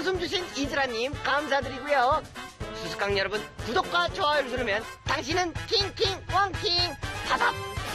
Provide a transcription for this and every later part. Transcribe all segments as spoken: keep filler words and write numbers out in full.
웃음 주신 이즈라님 감사드리고요. 수수깡 여러분, 구독과 좋아요를 누르면 당신은 킹킹 왕킹 파답.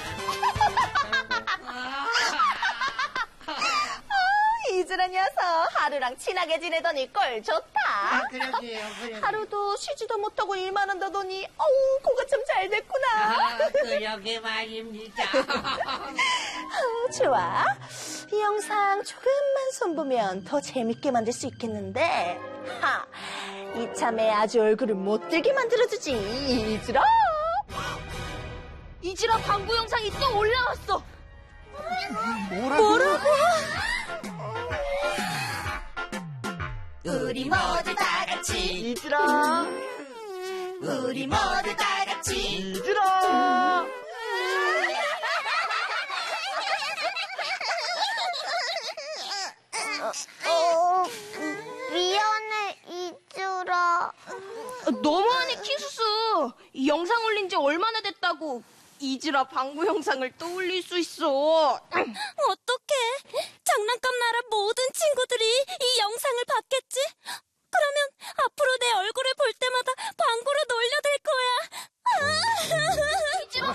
이즈라 녀석 하루랑 친하게 지내더니 꼴 좋다. 아, 그러게요, 그러게요. 하루도 쉬지도 못하고 일만 한다더니 어우 코가 참 잘 됐구나. 아, 그러게 말입니다. 어, 좋아. 이 영상 조금만 손보면 더 재밌게 만들 수 있겠는데 하, 이참에 아주 얼굴을 못들게 만들어주지. 이즈라. 이즈라 광고 영상이 또 올라왔어. 뭐라고? 뭐라고? 우리 모두 다 같이, 이즈라, 우리 모두 다 같이. 이즈라. 어, 미안해, 이즈라. 너무하네, 킹수수. 이 영상 올린 지 얼마나 됐다고 이즈라 광고 영상을 또 올릴 수 있어. 어떡해. 장난감 나라 모든 친구들이 이 영상을 봤겠지? 그러면 앞으로 내 얼굴을 볼 때마다 광고로 놀려댈 거야. 이즈라,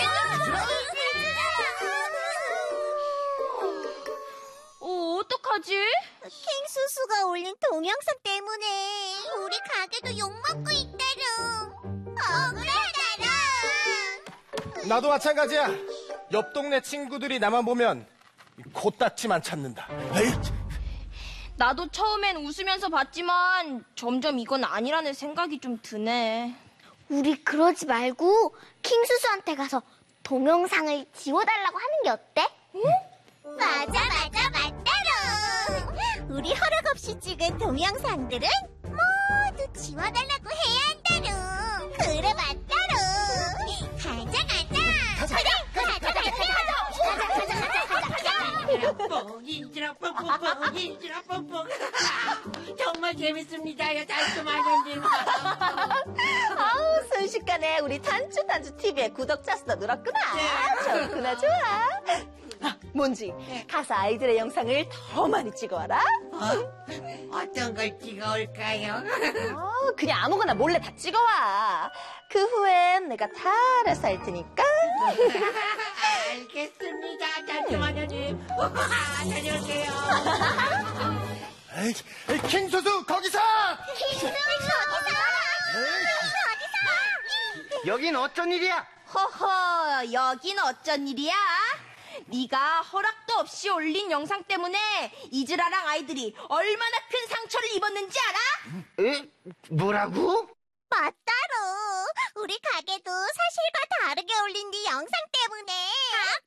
어, 어떡하지? 킹수수가 올린 동영상 때문에 우리 가게도 욕먹고 있다롱. 억울하다롱. 나도 마찬가지야. 옆 동네 친구들이 나만 보면 코딱지만 찾는다. 에이, 나도 처음엔 웃으면서 봤지만 점점 이건 아니라는 생각이 좀 드네. 우리 그러지 말고 킹수수한테 가서 동영상을 지워달라고 하는 게 어때? 응? 맞아 맞아 맞다롱. 우리 허락 없이 찍은 동영상들은 모두 지워달라고 해야 한다롱. 그래 맞다롱. 가자 가자. 가자 가자 가자 가자 가자 가자 가자. 뽕, 인지라 뽕뽕뽕, 인지라 뽕뽕. 정말 재밌습니다요, 달콤하는님. 아우 순식간에 우리 단추단추 티비의 구독자 수도 늘었구나. 좋구나 좋아. 아, 뭔지 가서 아이들의 영상을 더 많이 찍어와라. 어? 어떤 걸 찍어올까요? 어, 그냥 아무거나 몰래 다 찍어와. 그 후엔 내가 다 알아서 할 테니까. 알겠습니다, 달콤하는님. 다녀올게요. 에이, 에이, 킹수수 거기서! 킹수수 어디서? 여긴 어쩐 일이야? 허허, 여긴 어쩐 일이야? 네가 허락도 없이 올린 영상 때문에 이즈라랑 아이들이 얼마나 큰 상처를 입었는지 알아? 에? 뭐라고? 맞다로. 우리 가게도 사실과 다르게 올린 네 영상